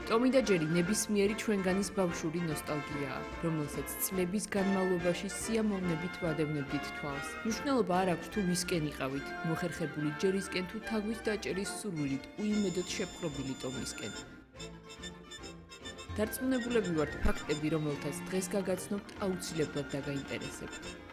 ტომი და ჯერი ნებისმიერი ჩვენგანის ბავშვური ნოსტალგიაა, რომელსაც წლების განმავლობაში სიამოვნებით ვადევნებდით თვალს. მნიშვნელობა არ აქვს თუ ვისკენ იყავით, მოხერხებული ჯერისკენ თუ თაგვის დაჭერის სურვილით უიმედოდ შეპყრობილი ტომისკენ. დარწმუნებულები ვართ ფაქტები, რომელთაც დღეს გაგაცნობთ, აუცილებლად დაგაინტერესებთ.